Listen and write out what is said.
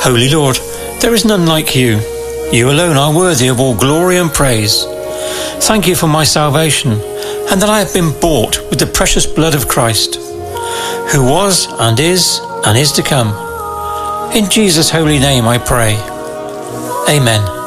Holy Lord, there is none like you. You alone are worthy of all glory and praise. Thank you for my salvation, and that I have been bought with the precious blood of Christ, who was and is to come. In Jesus' holy name I pray. Amen.